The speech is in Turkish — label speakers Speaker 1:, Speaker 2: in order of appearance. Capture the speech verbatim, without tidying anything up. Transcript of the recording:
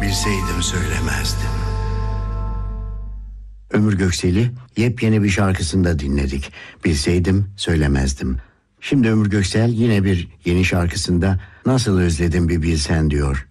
Speaker 1: bilseydim söylemezdim.
Speaker 2: Ömür Göksel'i yepyeni bir şarkısında dinledik. Bilseydim söylemezdim. Şimdi Ömür Göksel yine bir yeni şarkısında nasıl özledim bir bilsen diyor.